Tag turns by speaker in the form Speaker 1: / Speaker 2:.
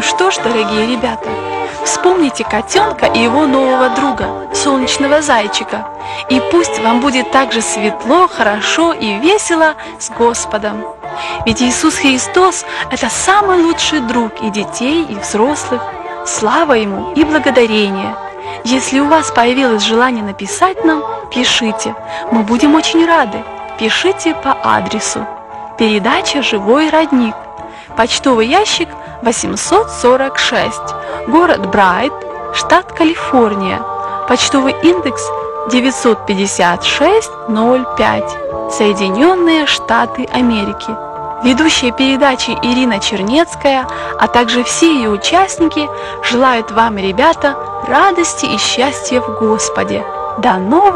Speaker 1: Ну что ж, дорогие ребята, вспомните котенка и его нового друга, солнечного зайчика, и пусть вам будет так же светло, хорошо и весело с Господом. Ведь Иисус Христос – это самый лучший друг и детей, и взрослых. Слава Ему и благодарение! Если у вас появилось желание написать нам, пишите, мы будем очень рады. Пишите по адресу: передача «Живой родник», почтовый ящик 846, город Брайт, штат Калифорния, почтовый индекс 95605, Соединенные Штаты Америки. Ведущая передачи Ирина Чернецкая, а также все ее участники желают вам, ребята, радости и счастья в Господе. До новых